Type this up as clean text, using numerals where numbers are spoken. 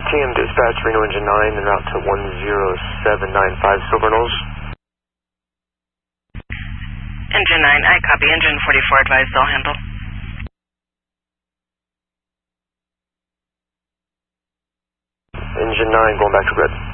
TM dispatch, Reno Engine 9, en route to 10795 Silver Knolls. Engine 9, I copy. Engine 44 advised, I'll handle. Engine 9, going back to grid.